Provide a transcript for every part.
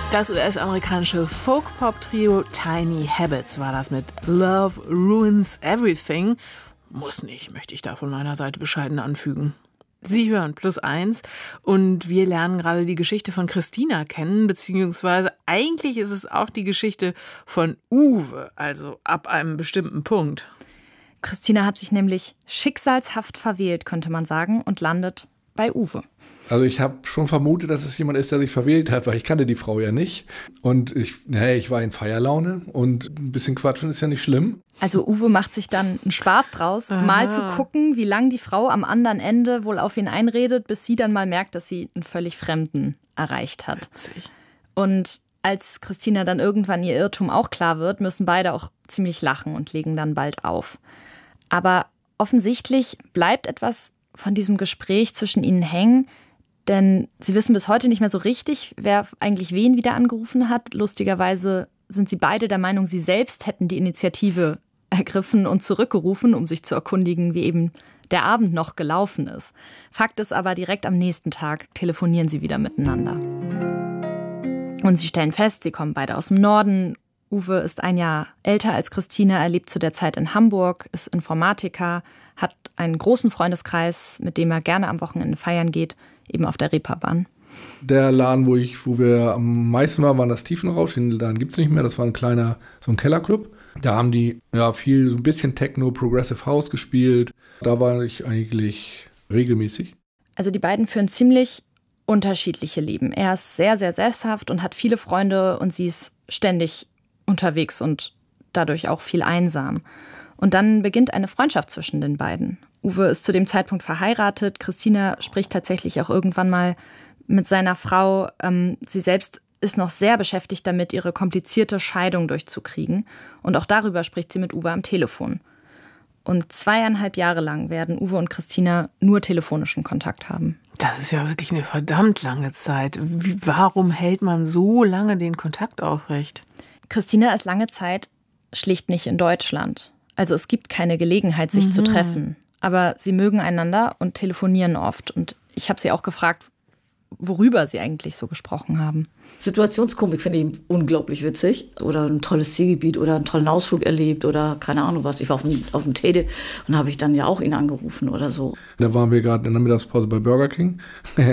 Das US-amerikanische Folk-Pop-Trio Tiny Habits war das mit Love Ruins Everything. Muss nicht, möchte ich da von meiner Seite bescheiden anfügen. Sie hören +1 und wir lernen gerade die Geschichte von Christina kennen, beziehungsweise eigentlich ist es auch die Geschichte von Uwe, also ab einem bestimmten Punkt. Christina hat sich nämlich schicksalshaft verwählt, könnte man sagen, und landet bei Uwe. Also ich habe schon vermutet, dass es jemand ist, der sich verwählt hat, weil ich kannte die Frau ja nicht. Und ich war in Feierlaune und ein bisschen quatschen ist ja nicht schlimm. Also Uwe macht sich dann einen Spaß draus, mal zu gucken, wie lange die Frau am anderen Ende wohl auf ihn einredet, bis sie dann mal merkt, dass sie einen völlig Fremden erreicht hat. Witzig. Und als Christina dann irgendwann ihr Irrtum auch klar wird, müssen beide auch ziemlich lachen und legen dann bald auf. Aber offensichtlich bleibt etwas von diesem Gespräch zwischen ihnen hängen, denn sie wissen bis heute nicht mehr so richtig, wer eigentlich wen wieder angerufen hat. Lustigerweise sind sie beide der Meinung, sie selbst hätten die Initiative ergriffen und zurückgerufen, um sich zu erkundigen, wie eben der Abend noch gelaufen ist. Fakt ist aber, direkt am nächsten Tag telefonieren sie wieder miteinander. Und sie stellen fest, sie kommen beide aus dem Norden. Uwe ist 1 Jahr älter als Christina, er lebt zu der Zeit in Hamburg, ist Informatiker, hat einen großen Freundeskreis, mit dem er gerne am Wochenende feiern geht, eben auf der Reeperbahn. Der Laden, wo wir am meisten waren, das Tiefenrausch. Den Laden gibt es nicht mehr. Das war so ein Kellerclub. Da haben die viel, so ein bisschen Techno, Progressive House gespielt. Da war ich eigentlich regelmäßig. Also die beiden führen ziemlich unterschiedliche Leben. Er ist sehr, sehr sesshaft und hat viele Freunde und sie ist ständig unterwegs und dadurch auch viel einsam. Und dann beginnt eine Freundschaft zwischen den beiden. Uwe ist zu dem Zeitpunkt verheiratet. Christina spricht tatsächlich auch irgendwann mal mit seiner Frau. Sie selbst ist noch sehr beschäftigt damit, ihre komplizierte Scheidung durchzukriegen. Und auch darüber spricht sie mit Uwe am Telefon. Und 2,5 Jahre lang werden Uwe und Christina nur telefonischen Kontakt haben. Das ist ja wirklich eine verdammt lange Zeit. Warum hält man so lange den Kontakt aufrecht? Christina ist lange Zeit schlicht nicht in Deutschland. Also es gibt keine Gelegenheit, sich zu treffen. Aber sie mögen einander und telefonieren oft. Und ich habe sie auch gefragt, worüber sie eigentlich so gesprochen haben. Situationskomik finde ich unglaublich witzig. Oder ein tolles Zielgebiet oder einen tollen Ausflug erlebt oder keine Ahnung was. Ich war auf dem Tede und habe ich dann ja auch ihn angerufen oder so. Da waren wir gerade in der Mittagspause bei Burger King.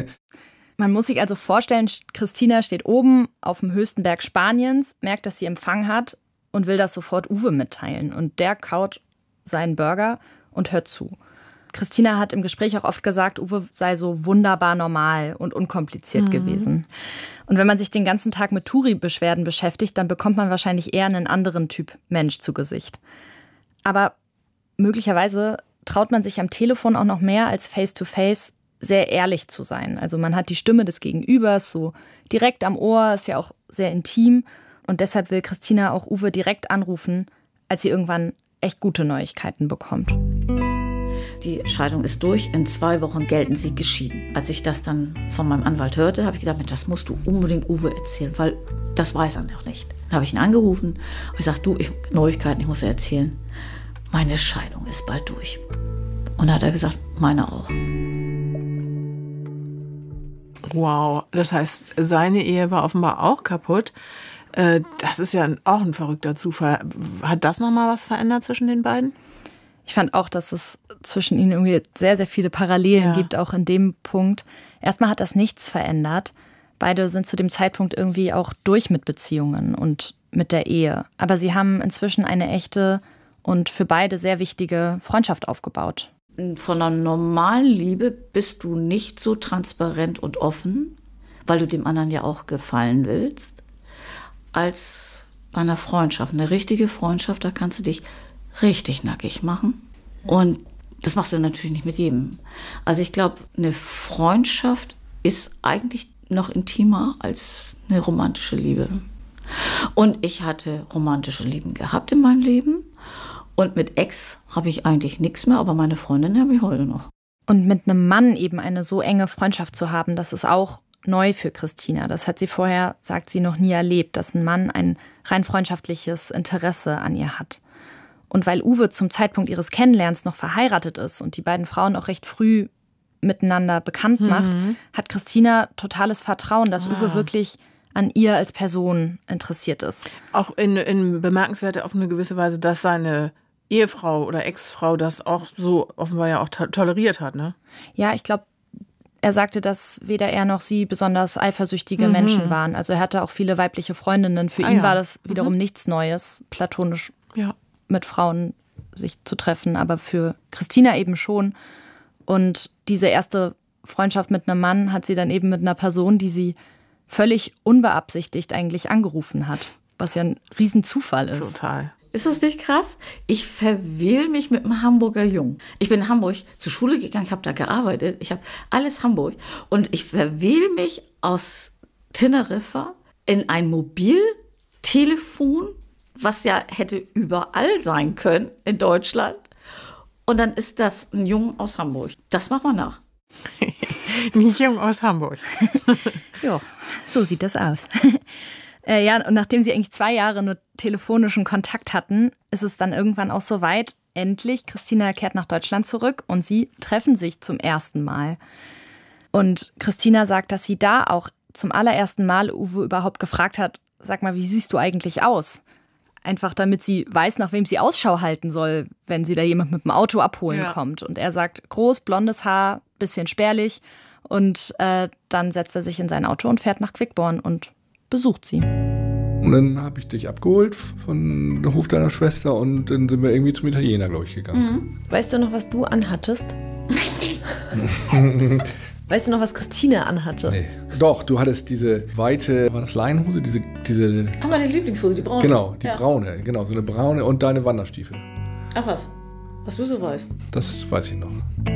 Man muss sich also vorstellen, Christina steht oben auf dem höchsten Berg Spaniens, merkt, dass sie Empfang hat und will das sofort Uwe mitteilen. Und der kaut seinen Burger und hört zu. Christina hat im Gespräch auch oft gesagt, Uwe sei so wunderbar normal und unkompliziert gewesen. Und wenn man sich den ganzen Tag mit Touri-Beschwerden beschäftigt, dann bekommt man wahrscheinlich eher einen anderen Typ Mensch zu Gesicht. Aber möglicherweise traut man sich am Telefon auch noch mehr als face-to-face sehr ehrlich zu sein. Also man hat die Stimme des Gegenübers so direkt am Ohr, ist ja auch sehr intim. Und deshalb will Christina auch Uwe direkt anrufen, als sie irgendwann echt gute Neuigkeiten bekommt. Die Scheidung ist durch, in 2 Wochen gelten sie geschieden. Als ich das dann von meinem Anwalt hörte, habe ich gedacht, Mensch, das musst du unbedingt Uwe erzählen, weil das weiß er noch nicht. Dann habe ich ihn angerufen und ich sagte, Neuigkeiten, ich muss dir erzählen. Meine Scheidung ist bald durch. Und dann hat er gesagt, meine auch. Wow, das heißt, seine Ehe war offenbar auch kaputt. Das ist ja auch ein verrückter Zufall. Hat das nochmal was verändert zwischen den beiden? Ich fand auch, dass es zwischen ihnen irgendwie sehr, sehr viele Parallelen gibt, auch in dem Punkt. Erstmal hat das nichts verändert. Beide sind zu dem Zeitpunkt irgendwie auch durch mit Beziehungen und mit der Ehe. Aber sie haben inzwischen eine echte und für beide sehr wichtige Freundschaft aufgebaut. Von einer normalen Liebe bist du nicht so transparent und offen, weil du dem anderen ja auch gefallen willst, als bei einer Freundschaft. Eine richtige Freundschaft, da kannst du dich richtig nackig machen. Und das machst du natürlich nicht mit jedem. Also ich glaube, eine Freundschaft ist eigentlich noch intimer als eine romantische Liebe. Und ich hatte romantische Lieben gehabt in meinem Leben. Und mit Ex habe ich eigentlich nichts mehr, aber meine Freundin habe ich heute noch. Und mit einem Mann eben eine so enge Freundschaft zu haben, das ist auch neu für Christina. Das hat sie vorher, sagt sie, noch nie erlebt, dass ein Mann ein rein freundschaftliches Interesse an ihr hat. Und weil Uwe zum Zeitpunkt ihres Kennenlernens noch verheiratet ist und die beiden Frauen auch recht früh miteinander bekannt macht, hat Christina totales Vertrauen, dass Uwe wirklich an ihr als Person interessiert ist. Auch in bemerkenswerte auf eine gewisse Weise, dass seine Ehefrau oder Ex-Frau das auch so offenbar ja auch toleriert hat, ne? Ja, ich glaube, er sagte, dass weder er noch sie besonders eifersüchtige Menschen waren. Also er hatte auch viele weibliche Freundinnen. Für ihn war das wiederum nichts Neues, platonisch mit Frauen sich zu treffen, aber für Christina eben schon. Und diese erste Freundschaft mit einem Mann hat sie dann eben mit einer Person, die sie völlig unbeabsichtigt eigentlich angerufen hat, was ja ein Riesenzufall ist. Total. Ist das nicht krass? Ich verwähl mich mit einem Hamburger Jungen. Ich bin in Hamburg zur Schule gegangen, ich habe da gearbeitet, ich habe alles Hamburg. Und ich verwähl mich aus Teneriffa in ein Mobiltelefon, was ja hätte überall sein können in Deutschland. Und dann ist das ein Junge aus Hamburg. Das machen wir nach. Ein Junge aus Hamburg. Ja, so sieht das aus. Ja, und nachdem sie eigentlich 2 Jahre nur telefonischen Kontakt hatten, ist es dann irgendwann auch soweit. Endlich, Christina kehrt nach Deutschland zurück und sie treffen sich zum ersten Mal. Und Christina sagt, dass sie da auch zum allerersten Mal Uwe überhaupt gefragt hat, sag mal, wie siehst du eigentlich aus? Einfach damit sie weiß, nach wem sie Ausschau halten soll, wenn sie da jemand mit dem Auto abholen kommt. Und er sagt, groß, blondes Haar, bisschen spärlich. Und dann setzt er sich in sein Auto und fährt nach Quickborn und besucht sie. Und dann habe ich dich abgeholt von dem Hof deiner Schwester und dann sind wir irgendwie zum Italiener, glaube ich, gegangen. Weißt du noch, was du anhattest? Weißt du noch, was Christine anhatte? Nee. Doch, du hattest diese weite, war das Leinenhose? Diese Meine Lieblingshose, die braune. Genau, die braune, genau, so eine braune und deine Wanderstiefel. Ach was du so weißt. Das weiß ich noch.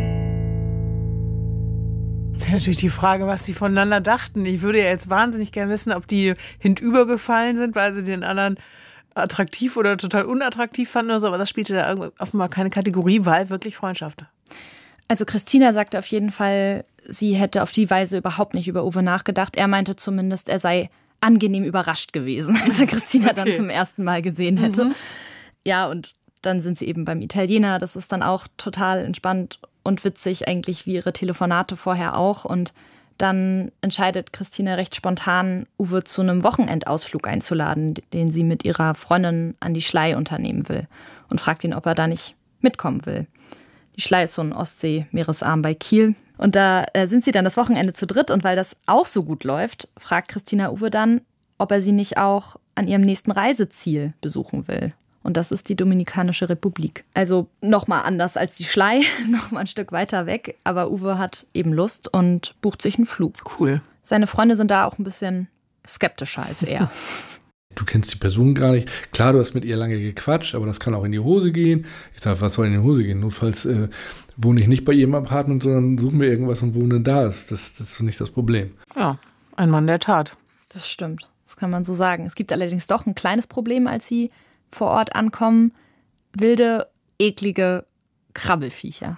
Das ist natürlich die Frage, was sie voneinander dachten. Ich würde ja jetzt wahnsinnig gerne wissen, ob die hinübergefallen sind, weil sie den anderen attraktiv oder total unattraktiv fanden oder so. Aber das spielte da offenbar keine Kategorie, weil wirklich Freundschaft. Also Christina sagte auf jeden Fall, sie hätte auf die Weise überhaupt nicht über Uwe nachgedacht. Er meinte zumindest, er sei angenehm überrascht gewesen, als er Christina dann zum ersten Mal gesehen hätte. Ja, und dann sind sie eben beim Italiener. Das ist dann auch total entspannt und witzig eigentlich wie ihre Telefonate vorher auch. Und dann entscheidet Christina recht spontan, Uwe zu einem Wochenendausflug einzuladen, den sie mit ihrer Freundin an die Schlei unternehmen will. Und fragt ihn, ob er da nicht mitkommen will. Die Schlei ist so ein Ostsee-Meeresarm bei Kiel. Und da sind sie dann das Wochenende zu dritt. Und weil das auch so gut läuft, fragt Christina Uwe dann, ob er sie nicht auch an ihrem nächsten Reiseziel besuchen will. Und das ist die Dominikanische Republik. Also nochmal anders als die Schlei, nochmal ein Stück weiter weg. Aber Uwe hat eben Lust und bucht sich einen Flug. Cool. Seine Freunde sind da auch ein bisschen skeptischer als er. Du kennst die Person gar nicht. Klar, du hast mit ihr lange gequatscht, aber das kann auch in die Hose gehen. Ich sage, was soll in die Hose gehen? Notfalls wohne ich nicht bei ihr im Apartment, sondern suchen wir irgendwas und wohne da. Das ist so nicht das Problem. Ja, ein Mann der Tat. Das stimmt, das kann man so sagen. Es gibt allerdings doch ein kleines Problem, als sie vor Ort ankommen. Wilde, eklige Krabbelfiecher.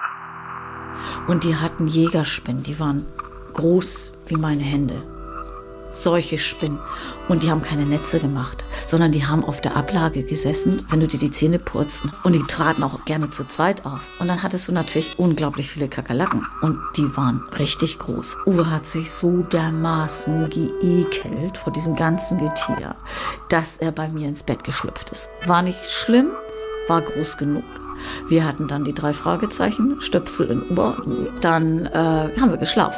Und die hatten Jägerspinnen, die waren groß wie meine Hände. Solche Spinnen. Und die haben keine Netze gemacht, sondern die haben auf der Ablage gesessen, wenn du dir die Zähne purzten. Und die traten auch gerne zu zweit auf. Und dann hattest du natürlich unglaublich viele Kakerlaken. Und die waren richtig groß. Uwe hat sich so dermaßen geekelt vor diesem ganzen Getier, dass er bei mir ins Bett geschlüpft ist. War nicht schlimm, war groß genug. Wir hatten dann die 3 Fragezeichen, Stöpsel in Ohr. Dann haben wir geschlafen.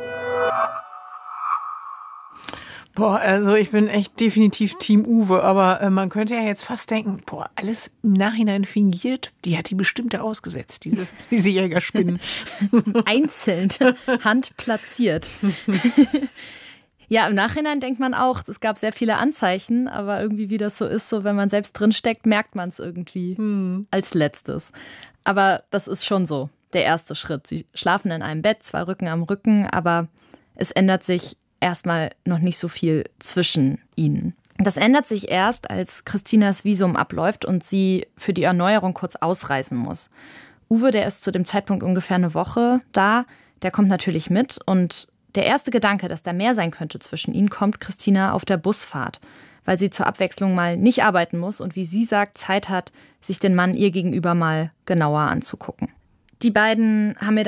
Boah, also ich bin echt definitiv Team Uwe, aber man könnte ja jetzt fast denken, boah, alles im Nachhinein fingiert, die hat die bestimmt ausgesetzt, diese Jägerspinnen. Einzeln, handplatziert. Ja, im Nachhinein denkt man auch, es gab sehr viele Anzeichen, aber irgendwie wie das so ist, so wenn man selbst drinsteckt, merkt man es irgendwie als letztes. Aber das ist schon so, der erste Schritt. Sie schlafen in einem Bett, 2 Rücken am Rücken, aber es ändert sich erstmal noch nicht so viel zwischen ihnen. Das ändert sich erst, als Christinas Visum abläuft und sie für die Erneuerung kurz ausreisen muss. Uwe, der ist zu dem Zeitpunkt ungefähr eine Woche da, der kommt natürlich mit und der erste Gedanke, dass da mehr sein könnte zwischen ihnen, kommt Christina auf der Busfahrt, weil sie zur Abwechslung mal nicht arbeiten muss und wie sie sagt, Zeit hat, sich den Mann ihr gegenüber mal genauer anzugucken. Die beiden haben mir dann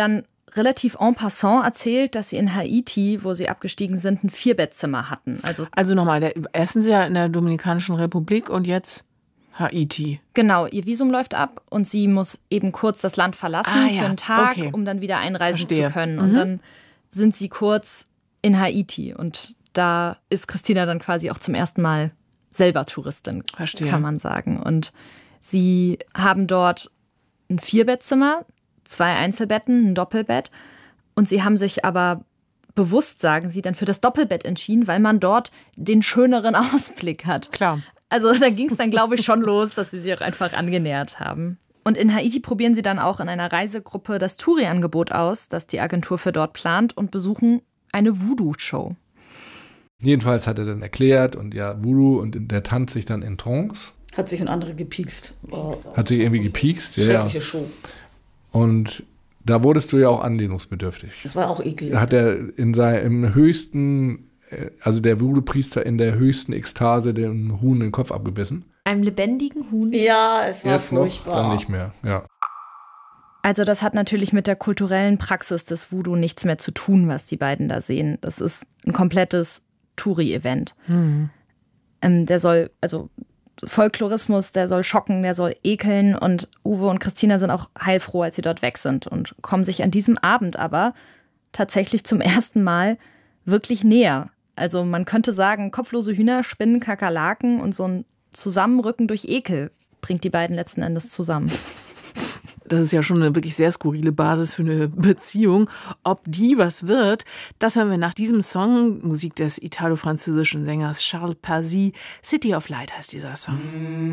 relativ en passant erzählt, dass sie in Haiti, wo sie abgestiegen sind, ein 4-Bettzimmer hatten. Also nochmal, erst sind sie ja in der Dominikanischen Republik und jetzt Haiti. Genau, ihr Visum läuft ab und sie muss eben kurz das Land verlassen für einen Tag, um dann wieder einreisen zu können. Und dann sind sie kurz in Haiti und da ist Christina dann quasi auch zum ersten Mal selber Touristin, kann man sagen. Und sie haben dort ein 4-Bettzimmer, 2 Einzelbetten, ein Doppelbett. Und sie haben sich aber bewusst, sagen sie, dann für das Doppelbett entschieden, weil man dort den schöneren Ausblick hat. Klar. Also da ging es dann, glaube ich, schon los, dass sie sich auch einfach angenähert haben. Und in Haiti probieren sie dann auch in einer Reisegruppe das Touri-Angebot aus, das die Agentur für dort plant, und besuchen eine Voodoo-Show. Jedenfalls hat er dann erklärt und ja, Voodoo, und der tanzt sich dann in Trance. Hat sich und andere gepiekst. Hat sich irgendwie gepiekst. Schreckliche Show. Und da wurdest du ja auch anlehnungsbedürftig. Das war auch eklig. Da hat er im höchsten, also der Voodoo-Priester in der höchsten Ekstase den Huhn den Kopf abgebissen. Einem lebendigen Huhn? Ja, es war erst furchtbar. Noch, dann nicht mehr, ja. Also das hat natürlich mit der kulturellen Praxis des Voodoo nichts mehr zu tun, was die beiden da sehen. Das ist ein komplettes Touri-Event. Der soll, also Folklorismus, der soll schocken, der soll ekeln, und Uwe und Christina sind auch heilfroh, als sie dort weg sind, und kommen sich an diesem Abend aber tatsächlich zum ersten Mal wirklich näher. Also man könnte sagen, kopflose Hühner, Spinnen, Kakerlaken und so ein Zusammenrücken durch Ekel bringt die beiden letzten Endes zusammen. Das ist ja schon eine wirklich sehr skurrile Basis für eine Beziehung. Ob die was wird, das hören wir nach diesem Song, Musik des italo-französischen Sängers Charles Pazy. City of Light heißt dieser Song.